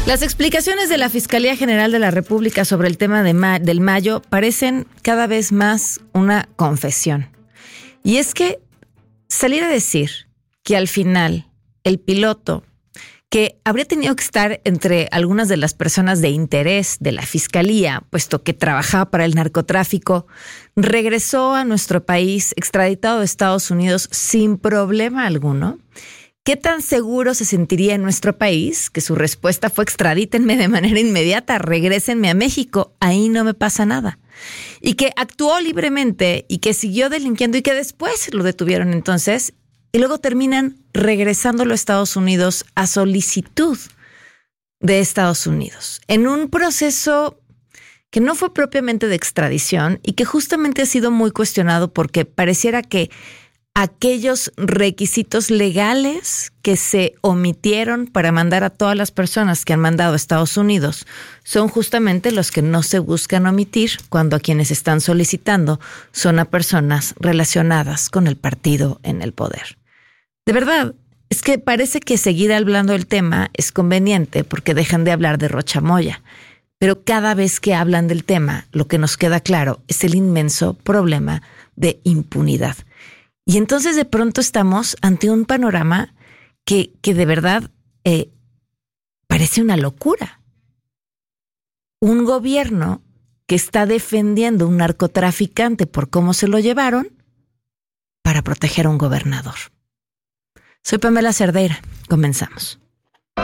Las explicaciones de la Fiscalía General de la República sobre el tema del Mayo parecen cada vez más una confesión. Y es que salir a decir que al final el piloto, que habría tenido que estar entre algunas de las personas de interés de la Fiscalía, puesto que trabajaba para el narcotráfico, regresó a nuestro país extraditado de Estados Unidos sin problema alguno. ¿Qué tan seguro se sentiría en nuestro país? Que su respuesta fue: extradítenme de manera inmediata, regrésenme a México, ahí no me pasa nada. Y que actuó libremente y que siguió delinquiendo y que después lo detuvieron entonces y luego terminan regresándolo a Estados Unidos a solicitud de Estados Unidos. En un proceso que no fue propiamente de extradición y que justamente ha sido muy cuestionado porque pareciera que aquellos requisitos legales que se omitieron para mandar a todas las personas que han mandado a Estados Unidos son justamente los que no se buscan omitir cuando a quienes están solicitando son a personas relacionadas con el partido en el poder. De verdad, es que parece que seguir hablando del tema es conveniente porque dejan de hablar de Rocha Moya. Pero cada vez que hablan del tema, lo que nos queda claro es el inmenso problema de impunidad. Y entonces de pronto estamos ante un panorama que de verdad parece una locura. Un gobierno que está defendiendo a un narcotraficante por cómo se lo llevaron para proteger a un gobernador. Soy Pamela Cerdeira. Comenzamos.